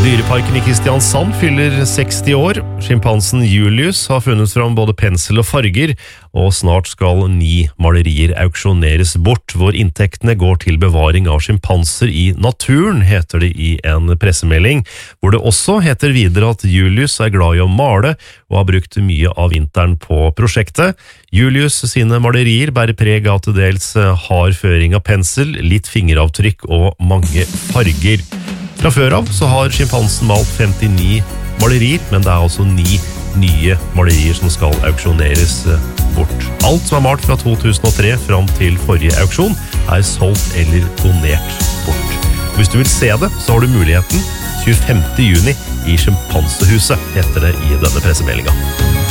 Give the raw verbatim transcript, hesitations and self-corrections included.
Dyreparken i Kristiansand fyller seksti år. Skimpansen Julius har funnet fram både pensel og farger, og snart skal ni malerier auksjoneres bort, hvor inntektene går til bevaring av skimpanser i naturen, heter det i en pressemelding, hvor det også heter videre at Julius er glad i å male og har brukt mye av vinteren på prosjektet. Julius sine malerier bærer preg av til dels hard føring av pensel, litt fingeravtrykk og mange farger. Fra før av så har skimpansen malt femtini malerier, men det er altså ni nye malerier som skal auksjoneres bort. Alt som er malt fra to tusen og tre fram til forrige auksjon er solgt eller donert bort. Hvis du vil se det, så har du muligheten tjuefemte juni i Skimpansehuset, heter det i denne pressemeldingen.